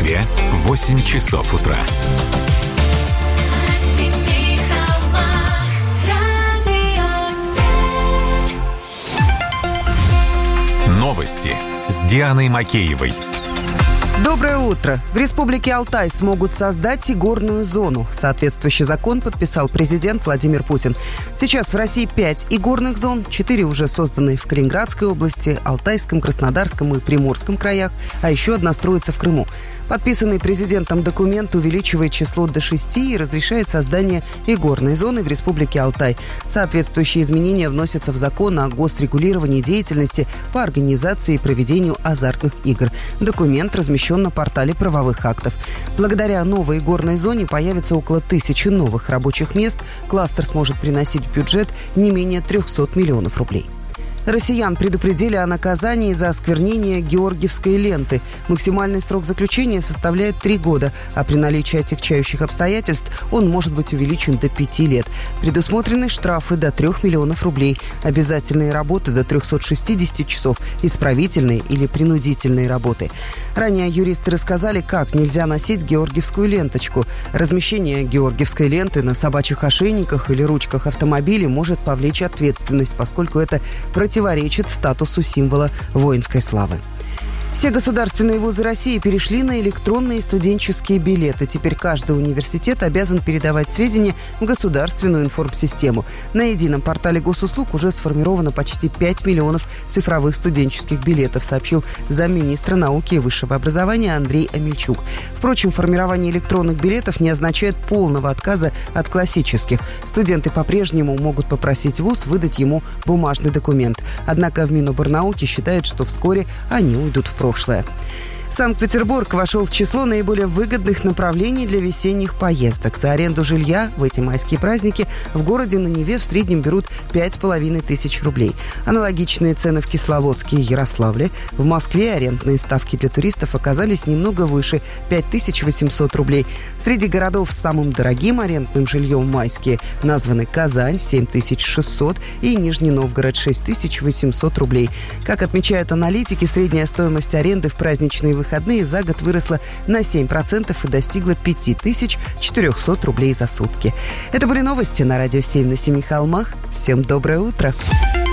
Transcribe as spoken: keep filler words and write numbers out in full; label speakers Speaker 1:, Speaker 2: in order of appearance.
Speaker 1: Москве восемь часов утра. Новости с Дианой Макеевой.
Speaker 2: Доброе утро. В Республике Алтай смогут создать игорную зону. Соответствующий закон подписал президент Владимир Путин. Сейчас в России пять игорных зон, четыре уже созданы в Калининградской области, Алтайском, Краснодарском и Приморском краях, а еще одна строится в Крыму. Подписанный президентом документ увеличивает число до шести и разрешает создание игорной зоны в Республике Алтай. Соответствующие изменения вносятся в закон о госрегулировании деятельности по организации и проведению азартных игр. Документ размещен на портале правовых актов. Благодаря новой игорной зоне появится около тысячи новых рабочих мест. Кластер сможет приносить в бюджет не менее трехсот миллионов рублей. Россиян предупредили о наказании за осквернение георгиевской ленты. Максимальный срок заключения составляет три года, а при наличии отягчающих обстоятельств он может быть увеличен до пяти лет. Предусмотрены штрафы до трех миллионов рублей, обязательные работы до трехсот шестидесяти часов, исправительные или принудительные работы. Ранее юристы рассказали, как нельзя носить георгиевскую ленточку. Размещение георгиевской ленты на собачьих ошейниках или ручках автомобиля может повлечь ответственность, поскольку это против противоречит статусу символа воинской славы. Все государственные вузы России перешли на электронные студенческие билеты. Теперь каждый университет обязан передавать сведения в государственную информсистему. На едином портале госуслуг уже сформировано почти пять миллионов цифровых студенческих билетов, сообщил замминистра науки и высшего образования Андрей Амельчук. Впрочем, формирование электронных билетов не означает полного отказа от классических. Студенты по-прежнему могут попросить вуз выдать ему бумажный документ. Однако в Миноборнауки считают, что вскоре они уйдут в прошлое. прошлое. Санкт-Петербург вошел в число наиболее выгодных направлений для весенних поездок. За аренду жилья в эти майские праздники в городе на Неве в среднем берут пять с половиной тысяч рублей. Аналогичные цены в Кисловодске и Ярославле. В Москве арендные ставки для туристов оказались немного выше – пять тысяч восемьсот рублей. Среди городов с самым дорогим арендным жильем майские названы Казань – семь тысяч шестьсот и Нижний Новгород – шесть тысяч восемьсот рублей. Как отмечают аналитики, средняя стоимость аренды в праздничные выходные за год выросла на семь процентов и достигла пять тысяч четыреста рублей за сутки. Это были новости на радио семь на семи холмах. Всем доброе утро.